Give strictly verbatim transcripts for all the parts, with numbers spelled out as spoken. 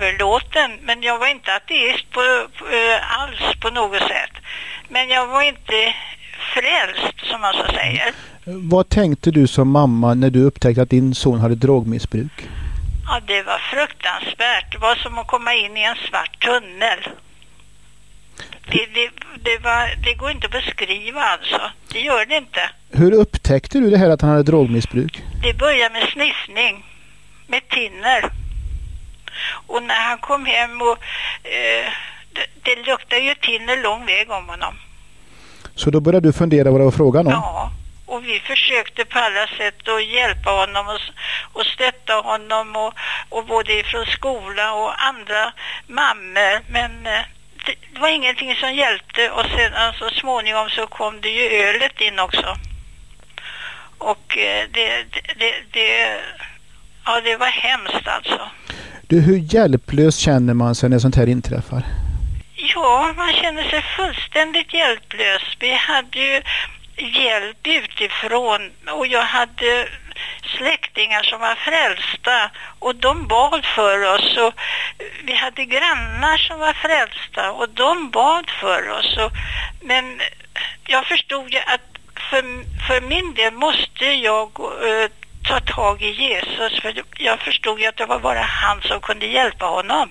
överlåten, men jag var inte ateist på, på, alls på något sätt. Men jag var inte frälst, som man så säger. Vad tänkte du som mamma när du upptäckte att din son hade drogmissbruk? Ja, det var fruktansvärt. Det var som att komma in i en svart tunnel. Det, det, det, var, det går inte att beskriva alltså. Det gör det inte. Hur upptäckte du det här att han hade drogmissbruk? Det började med sniffning. Med tinner. Och när han kom hem och eh, det, det luktade ju tinner lång väg om honom. Så då började du fundera vad det var frågan om? Ja, och vi försökte på alla sätt att hjälpa honom och, och stötta honom och, och både från skola och andra mammor. Men eh, det, det var ingenting som hjälpte och sen alltså, småningom så kom det ju ölet in också. Och eh, det, det, det, det, ja, det var hemskt alltså. Du, hur hjälplös känner man sig när sånt här inträffar? Ja, man känner sig fullständigt hjälplös. Vi hade ju hjälp utifrån och jag hade släktingar som var frälsta och de bad för oss och vi hade grannar som var frälsta och de bad för oss. Och, men jag förstod ju att för, för min del måste jag uh, ta tag i Jesus, för jag förstod ju att det var bara han som kunde hjälpa honom.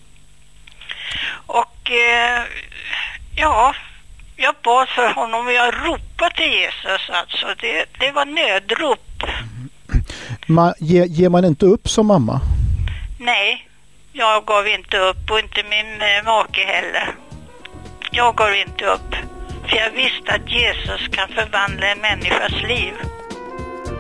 Och eh, ja, jag bad för honom och jag ropade till Jesus alltså. Det, det var nödrop. Ma, ge, ger man inte upp som mamma? Nej, jag gav inte upp och inte min eh, make heller. Jag gav inte upp. För jag visste att Jesus kan förvandla en människas liv.